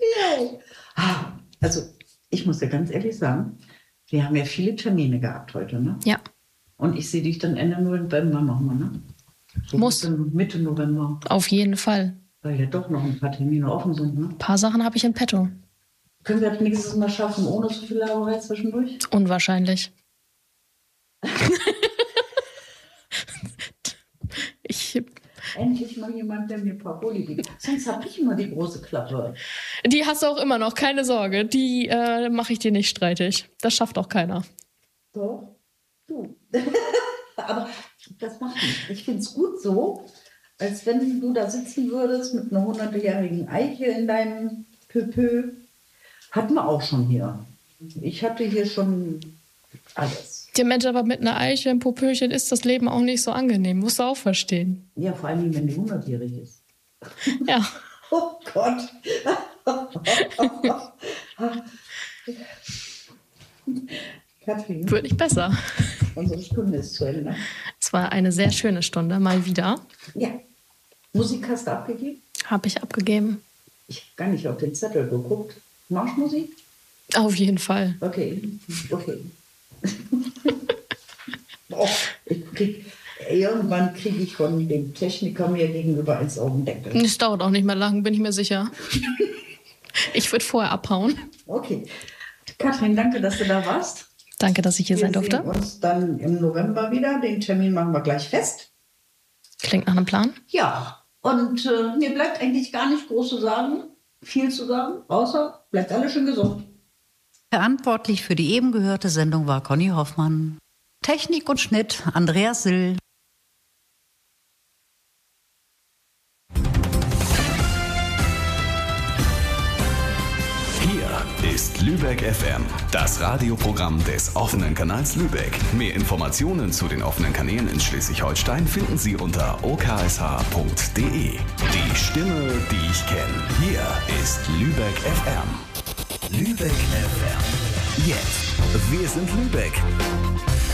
Also, ich muss ja ganz ehrlich sagen, wir haben ja viele Termine gehabt heute, ne? Ja. Und ich sehe dich dann Ende November nochmal, ne? So Muss. Mitte November. Auf jeden Fall. Weil ja doch noch ein paar Termine offen sind, ne? Ein paar Sachen habe ich in petto. Können wir das nächstes Mal schaffen, ohne so viel Laberei zwischendurch? Unwahrscheinlich. Endlich mal jemand, der mir Paroli gibt. Sonst habe ich immer die große Klappe. Die hast du auch immer noch, keine Sorge. Die mache ich dir nicht streitig. Das schafft auch keiner. Doch, du. Aber das macht nichts. Ich finde es gut so, als wenn du da sitzen würdest mit einer 100-jährigen Eiche in deinem Pöpö. Hatten wir auch schon hier. Ich hatte hier schon alles. Der Mensch, aber mit einer Eiche im Popöchen ist das Leben auch nicht so angenehm. Musst du auch verstehen. Ja, vor allem, wenn die 100-jährig ist. Ja. Oh Gott. Katrin. Wird nicht besser. Unsere Stunde ist zu Ende. Es war eine sehr schöne Stunde, mal wieder. Ja. Musik hast du abgegeben? Habe ich abgegeben. Ich habe gar nicht auf den Zettel geguckt. Marschmusik? Auf jeden Fall. Okay. Oh, irgendwann kriege ich von dem Techniker mir gegenüber ins Augendeckel. Es dauert auch nicht mehr lang, bin ich mir sicher. Ich würde vorher abhauen. Okay. Katrin, danke, dass du da warst. Danke, dass ich hier sein durfte. Wir sehen uns dann im November wieder. Den Termin machen wir gleich fest. Klingt nach einem Plan. Ja, und mir bleibt eigentlich gar nicht viel zu sagen, außer bleibt alle schön gesund. Verantwortlich für die eben gehörte Sendung war Conny Hoffmann. Technik und Schnitt Andreas Sill. Hier ist Lübeck FM, das Radioprogramm des offenen Kanals Lübeck. Mehr Informationen zu den offenen Kanälen in Schleswig-Holstein finden Sie unter oksh.de. Die Stimme, die ich kenne. Hier ist Lübeck FM. Lübeck FM. Jetzt. Wir sind Lübeck.